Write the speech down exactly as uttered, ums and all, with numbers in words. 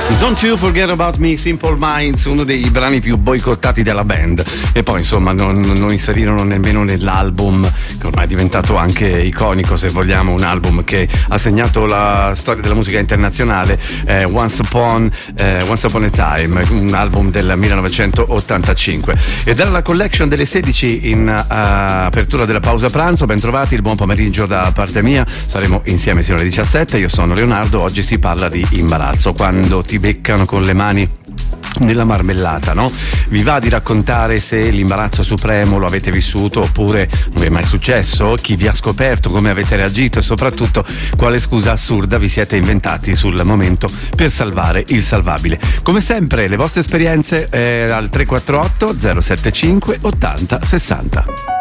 Don't You Forget About Me, Simple Minds, uno dei brani più boicottati della band, e poi insomma non, non inserirono nemmeno nell'album che ormai è diventato anche iconico, se vogliamo, un album che ha segnato la storia della musica internazionale, eh, Once Upon eh, Once Upon a Time, un album del millenovecentottantacinque. E dalla collection delle sedici in uh, apertura della pausa pranzo, ben trovati, il buon pomeriggio da parte mia, saremo insieme sino alle diciassette. Io sono Leonardo, oggi si parla di imbarazzo, quando ti beccano con le mani nella marmellata, no? Vi va di raccontare se l'imbarazzo supremo lo avete vissuto oppure non vi è mai successo? Chi vi ha scoperto, come avete reagito e soprattutto quale scusa assurda vi siete inventati sul momento per salvare il salvabile? Come sempre le vostre esperienze eh, al tre quattro otto zero sette cinque ottanta sessanta.